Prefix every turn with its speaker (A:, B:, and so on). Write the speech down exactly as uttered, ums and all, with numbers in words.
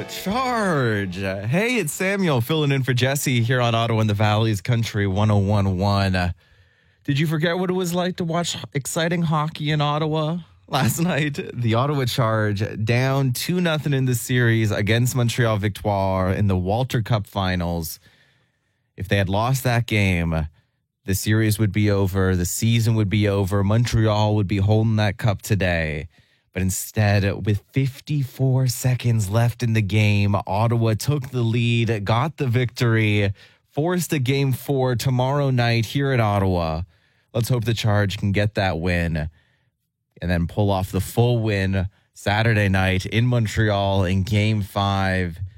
A: Charge. Hey, it's Samuel filling in for Jesse here on Ottawa in the Valley's Country one oh one point one. Uh, did you forget what it was like to watch exciting hockey in Ottawa last night? The Ottawa Charge down two nothing in the series against Montreal Victoire in the Walter Cup finals. If they had lost that game, the series would be over. The season would be over. Montreal would be holding that cup today. But instead, with fifty-four seconds left in the game, Ottawa took the lead, got the victory, forced a game four tomorrow night here at Ottawa. Let's hope the Charge can get that win and then pull off the full win Saturday night in Montreal in game five.